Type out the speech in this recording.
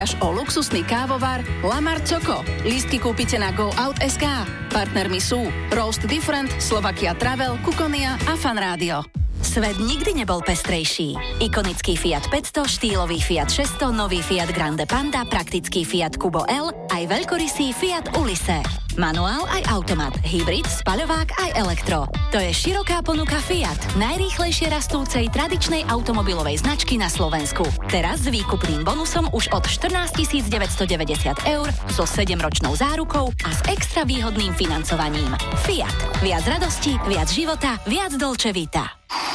až o luxusný kávovar Lamar Choco. Lístky kúpite na GoOut.sk. Partnermi sú Roast Different, Slovakia Travel, Kukonia a Fan Rádio. Svet nikdy nebol pestrejší. Ikonický Fiat 500, štýlový Fiat 600, nový Fiat Grande Panda, praktický Fiat Kubo L, aj veľkorysý Fiat Ulysse. Manuál aj automat, hybrid, spaľovák aj elektro. To je široká ponuka Fiat, najrýchlejšie rastúcej tradičnej automobilovej značky na Slovensku. Teraz s výkupným bonusom už od 14 990 € so 7-ročnou zárukou a s extra výhodným financovaním. Fiat. Viac radosti, viac života, viac Dolce Vita.